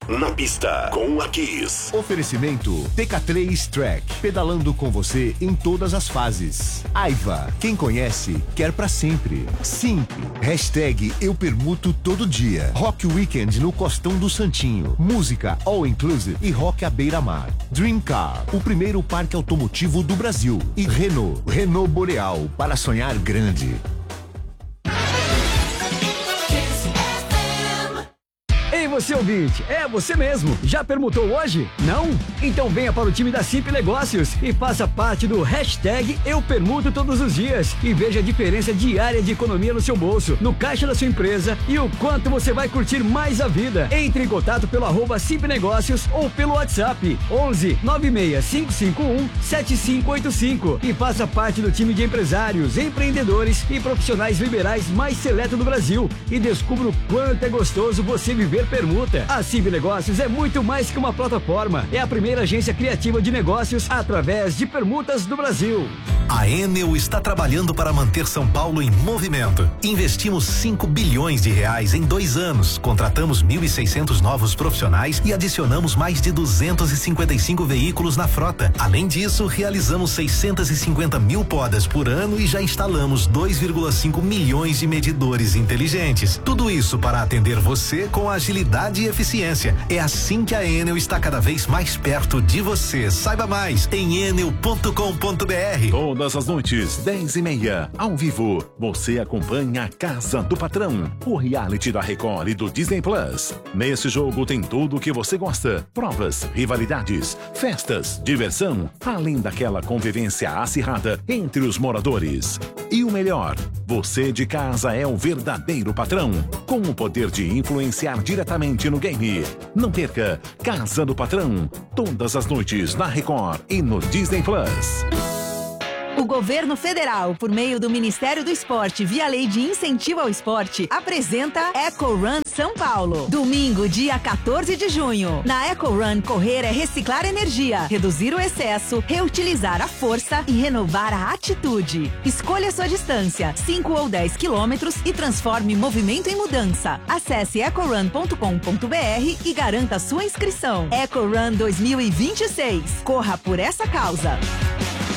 na pista com a Kiss. Oferecimento TK3 Track, pedalando com você em todas as fases. Aiva, quem conhece, quer pra sempre. Simp, hashtag eu permuto todo dia. Rock Weekend no Costão do Santinho. Música all inclusive e rock à beira-mar. Dream Car, o primeiro parque automotivo do Brasil. E Renault Boreal, para sonhar grande. Ei, você ouvinte, é você mesmo. Já permutou hoje? Não? Então venha para o time da Simp Negócios e faça parte do hashtag Eu Permuto Todos os Dias e veja a diferença diária de economia no seu bolso, no caixa da sua empresa e o quanto você vai curtir mais a vida. Entre em contato pelo @Simp Negócios ou pelo WhatsApp 11 96551 7585 e faça parte do time de empresários, empreendedores e profissionais liberais mais seleto do Brasil e descubra o quanto é gostoso você viver permuta. A Simp Negócios é muito mais que uma plataforma. É a primeira agência criativa de negócios através de permutas do Brasil. A Enel está trabalhando para manter São Paulo em movimento. Investimos 5 bilhões de reais em 2 anos. Contratamos 1.600 novos profissionais e adicionamos mais de 255 veículos na frota. Além disso, realizamos 650 mil podas por ano e já instalamos 2,5 milhões de medidores inteligentes. Tudo isso para atender você com agilidade e eficiência. É assim que a Enel está cada vez mais perto de você. Saiba mais em enel.com.br. Todas as noites, 10h30, ao vivo, você acompanha a Casa do Patrão, o reality da Record e do Disney Plus. Nesse jogo tem tudo o que você gosta: provas, rivalidades, festas, diversão, além daquela convivência acirrada entre os moradores. E o melhor, você de casa é o verdadeiro patrão, com o poder de influenciar diretamente no game. Não perca Casa do Patrão, todas as noites na Record e no Disney Plus. O governo federal, por meio do Ministério do Esporte, via Lei de Incentivo ao Esporte, apresenta Eco Run São Paulo. Domingo, dia 14 de junho. Na Eco Run, correr é reciclar energia, reduzir o excesso, reutilizar a força e renovar a atitude. Escolha sua distância, 5 ou 10 quilômetros, e transforme movimento em mudança. Acesse ecorun.com.br e garanta sua inscrição. Eco Run 2026. Corra por essa causa.